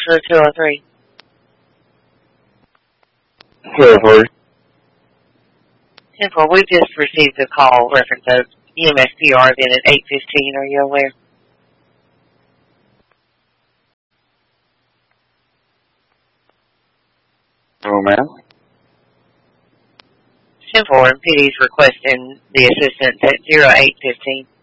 for 203. 203. 10-4, we've just received a call reference of EMSPR event at 8:15. Are you aware? Oh, ma'am. 10-4, and PD's requesting the assistance at 0815.